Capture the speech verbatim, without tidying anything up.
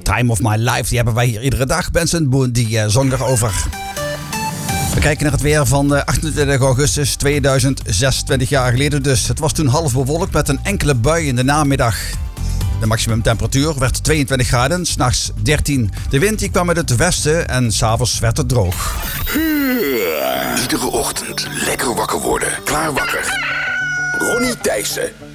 Time of My Life, die hebben wij hier iedere dag. Benson Boone, die uh, zong erover. We kijken naar het weer van uh, achtentwintig augustus tweeduizend zes, twintig jaar geleden dus. Het was toen half bewolkt met een enkele bui in de namiddag. De maximumtemperatuur werd tweeëntwintig graden, 's nachts dertien. De wind die kwam uit het westen en 's avonds werd het droog. Iedere ochtend lekker wakker worden. Klaar wakker. Ronnie Thijssen.